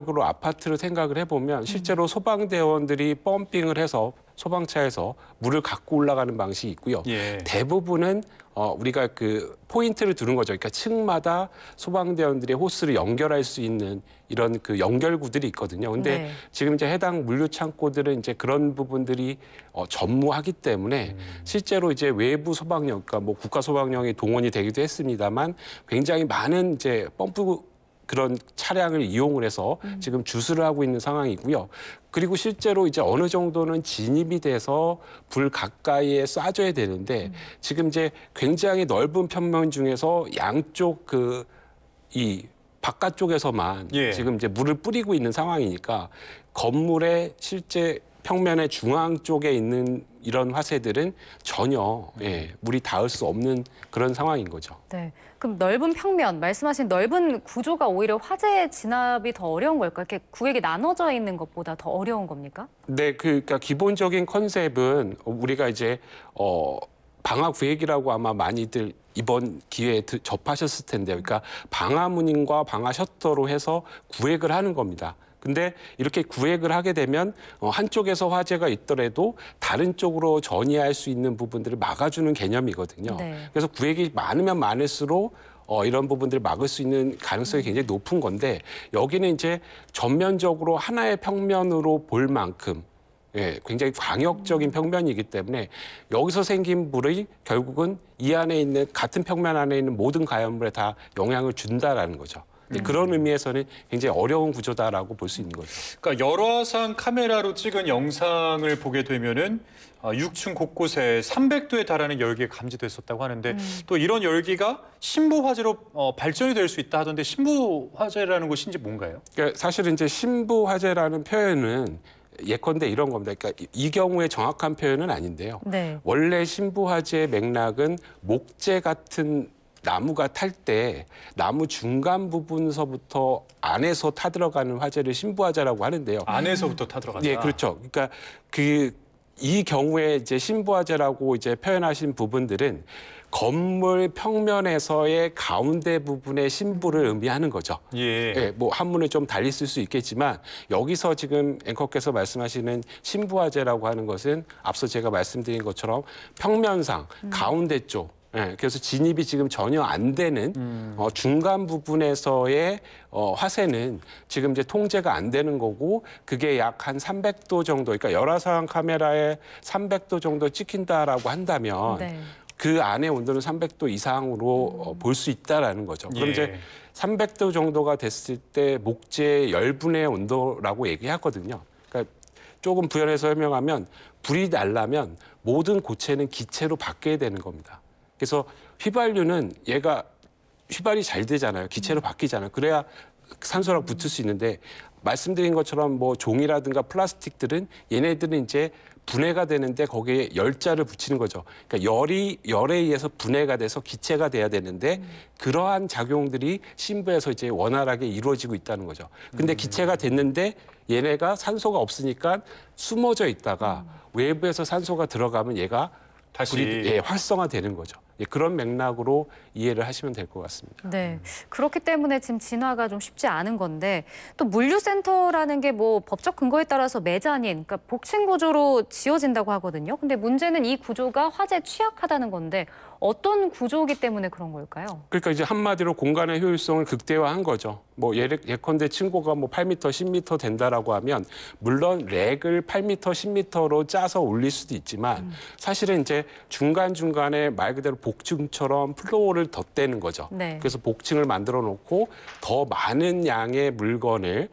으로 아파트를 생각을 해보면 실제로 소방대원들이 펌핑을 해서 소방차에서 물을 갖고 올라가는 방식이 있고요. 예. 대부분은 우리가 그 포인트를 두는 거죠. 그러니까 층마다 소방대원들의 호스를 연결할 수 있는 이런 그 연결구들이 있거든요. 근데 네. 지금 이제 해당 물류 창고들은 이제 그런 부분들이 전무하기 때문에 실제로 이제 외부 소방력, 그러니까 뭐 국가소방령이 동원이 되기도 했습니다만 굉장히 많은 이제 펌프 그런 차량을 이용을 해서 지금 주수를 하고 있는 상황이고요. 그리고 실제로 이제 어느 정도는 진입이 돼서 불 가까이에 쏴줘야 되는데 지금 이제 굉장히 넓은 평면 중에서 양쪽 이 바깥쪽에서만 예. 지금 이제 물을 뿌리고 있는 상황이니까 건물의 실제 평면의 중앙 쪽에 있는 이런 화재들은 전혀 물이 닿을 수 없는 그런 상황인 거죠. 네. 그럼 넓은 평면, 말씀하신 넓은 구조가 오히려 화재 진압이 더 어려운 걸까요? 이렇게 구획이 나눠져 있는 것보다 더 어려운 겁니까? 네, 그러니까 기본적인 컨셉은 우리가 이제 방화 구획이라고 아마 많이들 이번 기회에 접하셨을 텐데요. 그러니까 방화 문인과 방화 셔터로 해서 구획을 하는 겁니다. 근데 이렇게 구획을 하게 되면 한쪽에서 화재가 있더라도 다른 쪽으로 전이할 수 있는 부분들을 막아주는 개념이거든요. 네. 그래서 구획이 많으면 많을수록 이런 부분들을 막을 수 있는 가능성이 굉장히 높은 건데 여기는 이제 전면적으로 하나의 평면으로 볼 만큼 굉장히 광역적인 평면이기 때문에 여기서 생긴 불이 결국은 이 안에 있는 같은 평면 안에 있는 모든 가연물에 다 영향을 준다라는 거죠. 그런 의미에서는 굉장히 어려운 구조다라고 볼 수 있는 거죠. 그러니까 열화상 카메라로 찍은 영상을 보게 되면은 6층 곳곳에 300도에 달하는 열기가 감지됐었다고 하는데 또 이런 열기가 신부 화재로 발전이 될 수 있다 하던데 신부 화재라는 것이 뭔가요? 그러니까 사실은 이제 신부 화재라는 표현은 예컨대 이런 겁니다. 그러니까 이 경우에 정확한 표현은 아닌데요. 네. 원래 신부 화재의 맥락은 목재 같은 나무가 탈 때 나무 중간 부분서부터 안에서 타들어가는 화재를 신부 화재라고 하는데요. 안에서부터 타들어간다. 예, 그렇죠. 그러니까 이 경우에 이제 신부 화재라고 이제 표현하신 부분들은 건물 평면에서의 가운데 부분의 신부를 의미하는 거죠. 예. 뭐 한문을 좀 달리 쓸 수 있겠지만 여기서 지금 앵커께서 말씀하시는 신부 화재라고 하는 것은 앞서 제가 말씀드린 것처럼 평면상 가운데 쪽 그래서 진입이 지금 전혀 안 되는 중간 부분에서의 화재는 지금 이제 통제가 안 되는 거고 그게 약 한 300도 정도, 그러니까 열화상 카메라에 300도 정도 찍힌다라고 한다면 네. 그 안의 온도는 300도 이상으로 볼 수 있다라는 거죠. 그럼 예. 이제 300도 정도가 됐을 때 목재의 열분의 온도라고 얘기하거든요. 그러니까 조금 부연해서 설명하면 불이 나려면 모든 고체는 기체로 바뀌어야 되는 겁니다. 그래서 휘발유는 얘가 휘발이 잘 되잖아요. 기체로 바뀌잖아요. 그래야 산소랑 붙을 수 있는데 말씀드린 것처럼 뭐 종이라든가 플라스틱들은 얘네들은 이제 분해가 되는데 거기에 열자를 붙이는 거죠. 그러니까 열에 의해서 분해가 돼서 기체가 돼야 되는데 그러한 작용들이 신부에서 이제 원활하게 이루어지고 있다는 거죠. 근데 기체가 됐는데 얘네가 산소가 없으니까 숨어져 있다가 외부에서 산소가 들어가면 얘가 다시 불이 활성화되는 거죠. 그런 맥락으로 이해를 하시면 될 것 같습니다. 네. 그렇기 때문에 지금 진화가 좀 쉽지 않은 건데 또 물류센터라는 게 뭐 법적 근거에 따라서 매자닌, 그러니까 복층 구조로 지어진다고 하거든요. 근데 문제는 이 구조가 화재에 취약하다는 건데 어떤 구조이기 때문에 그런 걸까요? 그러니까 이제 한마디로 공간의 효율성을 극대화한 거죠. 뭐 예컨대 층고가 뭐 8m, 10m 된다라고 하면 물론 렉을 8m, 10m로 짜서 올릴 수도 있지만 사실은 이제 중간중간에 말 그대로 복층처럼 플로어를 덧대는 거죠. 네. 그래서 복층을 만들어 놓고 더 많은 양의 물건을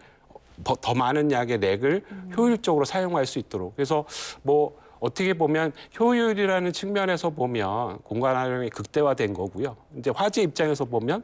더 많은 양의 렉을 효율적으로 사용할 수 있도록. 그래서 뭐 어떻게 보면 효율이라는 측면에서 보면 공간 활용이 극대화된 거고요. 이제 화재 입장에서 보면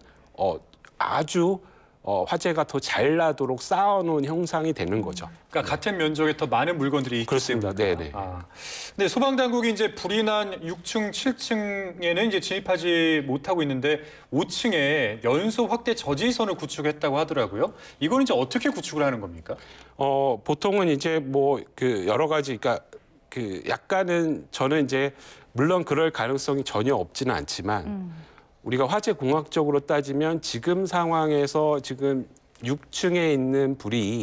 아주 화재가 더 잘 나도록 쌓아놓은 형상이 되는 거죠. 그러니까 같은 면적에 더 많은 물건들이 있기 그렇습니다. 때문에. 네네. 근데 소방당국이 이제 불이 난 6층, 7층에는 이제 진입하지 못하고 있는데 5층에 연소 확대 저지선을 구축했다고 하더라고요. 이건 이제 어떻게 구축을 하는 겁니까? 보통은 이제 뭐 여러 가지, 그러니까 약간은 저는 이제 물론 그럴 가능성이 전혀 없지는 않지만 우리가 화재 공학적으로 따지면 지금 상황에서 지금 6층에 있는 불이